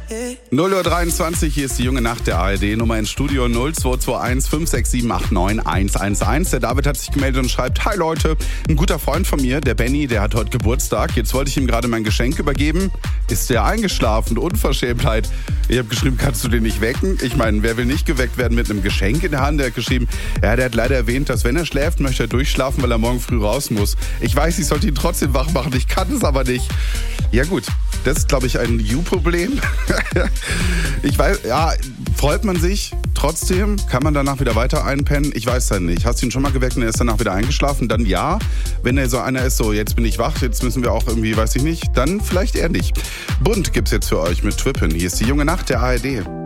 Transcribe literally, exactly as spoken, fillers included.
null Uhr dreiundzwanzig, hier ist die junge Nacht der A R D. Nummer ins Studio null zwei zwei eins fünf sechs sieben acht neun eins eins eins. Der David hat sich gemeldet und schreibt: Hi Leute, ein guter Freund von mir, der Benny, der hat heute Geburtstag. Jetzt wollte ich ihm gerade mein Geschenk übergeben. Ist der eingeschlafen? Unverschämtheit. Ich habe geschrieben, kannst du den nicht wecken? Ich meine, wer will nicht geweckt werden mit einem Geschenk in der Hand? Der hat geschrieben, ja, der hat leider erwähnt, dass wenn er schläft, möchte er durchschlafen, weil er morgen früh raus muss. Ich weiß, ich sollte ihn trotzdem wach machen, ich kann es aber nicht. Ja gut, das ist, glaube ich, ein You-Problem. Ich weiß, ja, freut man sich trotzdem? Kann man danach wieder weiter einpennen? Ich weiß dann nicht. Hast du ihn schon mal geweckt und er ist danach wieder eingeschlafen? Dann ja. Wenn er so einer ist, so jetzt bin ich wach, jetzt müssen wir auch irgendwie, weiß ich nicht, dann vielleicht eher nicht. Bunt gibt's jetzt für euch mit Trippin. Hier ist die junge Nacht der A R D.